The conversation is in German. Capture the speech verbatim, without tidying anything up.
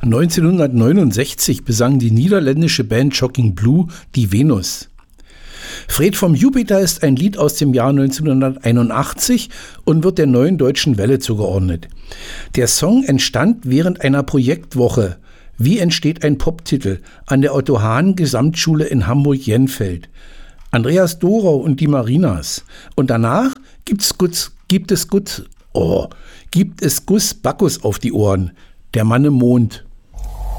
neunzehnhundertneunundsechzig besang die niederländische Band Shocking Blue die Venus. Fred vom Jupiter ist ein Lied aus dem Jahr neunzehnhunderteinundachtzig und wird der Neuen Deutschen Welle zugeordnet. Der Song entstand während einer Projektwoche Wie entsteht ein Poptitel an der Otto-Hahn-Gesamtschule in Hamburg-Jenfeld. Andreas Dorau und die Marinas. Und danach gibt's Guts, gibt es Guts, oh, gibt es Gus Backus auf die Ohren. Der Mann im Mond.